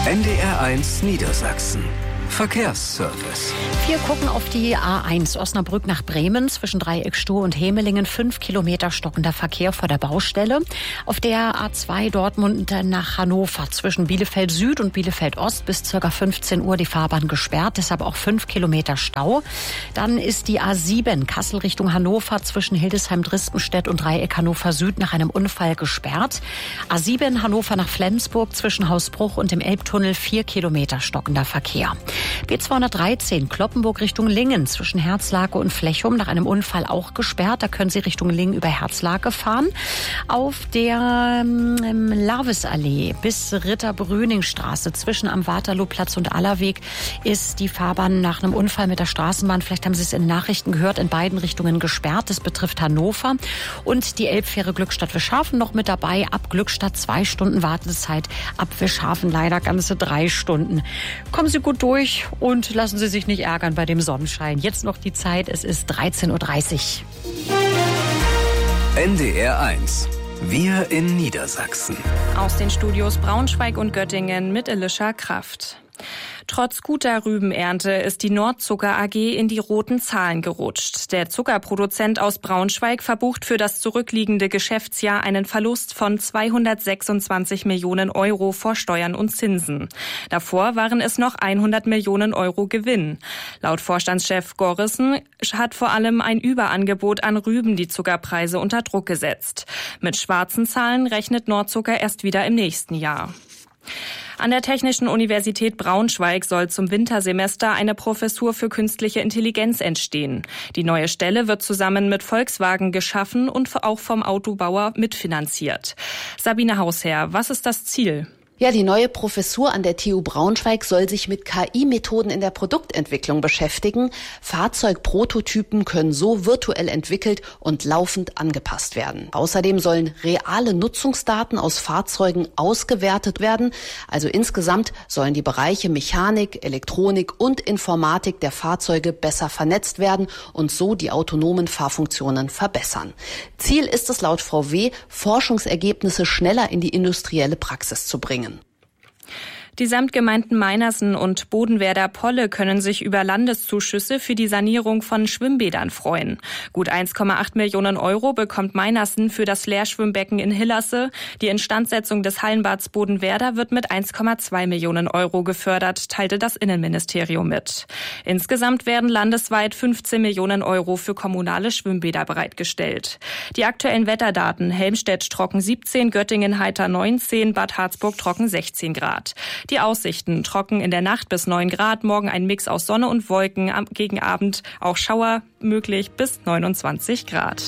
NDR1 Niedersachsen. Verkehrsservice. Wir gucken auf die A1 Osnabrück nach Bremen zwischen Dreieckstuhl und Hemelingen. 5 Kilometer stockender Verkehr vor der Baustelle. Auf der A2 Dortmund nach Hannover zwischen Bielefeld Süd und Bielefeld Ost bis ca. 15 Uhr die Fahrbahn gesperrt. Deshalb auch 5 Kilometer Stau. Dann ist die A7 Kassel Richtung Hannover zwischen Hildesheim-Dristenstedt und Dreieck Hannover Süd nach einem Unfall gesperrt. A7 Hannover nach Flensburg zwischen Hausbruch und dem Elbtunnel 4 Kilometer stockender Verkehr. B213 Kloppenburg Richtung Lingen zwischen Herzlake und Flechum nach einem Unfall auch gesperrt. Da können Sie Richtung Lingen über Herzlake fahren. Auf der Larvisallee bis Ritter-Brüning-Straße zwischen am Waterlooplatz und Allerweg ist die Fahrbahn nach einem Unfall mit der Straßenbahn, vielleicht haben Sie es in den Nachrichten gehört, in beiden Richtungen gesperrt. Das betrifft Hannover. Und die Elbfähre Glückstadt-Wischhafen noch mit dabei. Ab Glückstadt 2 Stunden Wartezeit, ab Wischhafen leider ganze 3 Stunden. Kommen Sie gut durch und lassen Sie sich nicht ärgern bei dem Sonnenschein. Jetzt noch die Zeit, es ist 13:30 Uhr. NDR1. Wir in Niedersachsen. Aus den Studios Braunschweig und Göttingen mit Elisha Kraft. Trotz guter Rübenernte ist die Nordzucker AG in die roten Zahlen gerutscht. Der Zuckerproduzent aus Braunschweig verbucht für das zurückliegende Geschäftsjahr einen Verlust von 226 Millionen Euro vor Steuern und Zinsen. Davor waren es noch 100 Millionen Euro Gewinn. Laut Vorstandschef Gorrissen hat vor allem ein Überangebot an Rüben die Zuckerpreise unter Druck gesetzt. Mit schwarzen Zahlen rechnet Nordzucker erst wieder im nächsten Jahr. An der Technischen Universität Braunschweig soll zum Wintersemester eine Professur für künstliche Intelligenz entstehen. Die neue Stelle wird zusammen mit Volkswagen geschaffen und auch vom Autobauer mitfinanziert. Sabine Hausherr, was ist das Ziel? Ja, die neue Professur an der TU Braunschweig soll sich mit KI-Methoden in der Produktentwicklung beschäftigen. Fahrzeugprototypen können so virtuell entwickelt und laufend angepasst werden. Außerdem sollen reale Nutzungsdaten aus Fahrzeugen ausgewertet werden. Also insgesamt sollen die Bereiche Mechanik, Elektronik und Informatik der Fahrzeuge besser vernetzt werden und so die autonomen Fahrfunktionen verbessern. Ziel ist es laut VW, Forschungsergebnisse schneller in die industrielle Praxis zu bringen. Die Samtgemeinden Meinersen und Bodenwerder-Polle können sich über Landeszuschüsse für die Sanierung von Schwimmbädern freuen. Gut 1,8 Millionen Euro bekommt Meinersen für das Leerschwimmbecken in Hillasse. Die Instandsetzung des Hallenbads Bodenwerder wird mit 1,2 Millionen Euro gefördert, teilte das Innenministerium mit. Insgesamt werden landesweit 15 Millionen Euro für kommunale Schwimmbäder bereitgestellt. Die aktuellen Wetterdaten: Helmstedt trocken 17, Göttingen heiter 19, Bad Harzburg trocken 16 Grad. Die Aussichten: trocken in der Nacht bis 9 Grad, morgen ein Mix aus Sonne und Wolken, gegen Abend auch Schauer möglich bis 29 Grad.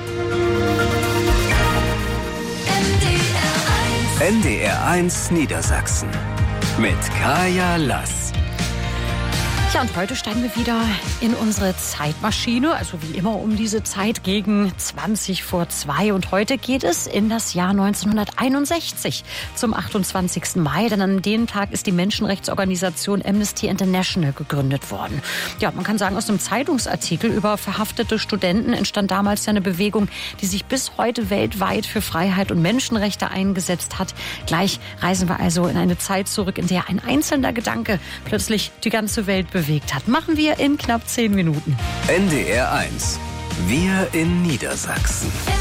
NDR1 Niedersachsen mit Kaya Lass. Ja, und heute steigen wir wieder in unsere Zeitmaschine, also wie immer um diese Zeit gegen 20 vor 2. Und heute geht es in das Jahr 1961 zum 28. Mai, denn an dem Tag ist die Menschenrechtsorganisation Amnesty International gegründet worden. Ja, man kann sagen, aus einem Zeitungsartikel über verhaftete Studenten entstand damals ja eine Bewegung, die sich bis heute weltweit für Freiheit und Menschenrechte eingesetzt hat. Gleich reisen wir also in eine Zeit zurück, in der ein einzelner Gedanke plötzlich die ganze Welt bewegt hat. Machen wir in knapp 10 Minuten. NDR1. Wir in Niedersachsen.